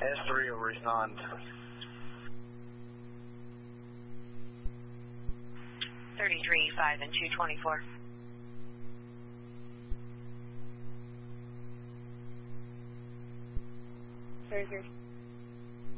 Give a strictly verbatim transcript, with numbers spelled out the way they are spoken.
S three will respond. thirty-three, five, and two twenty-four. thirty-three.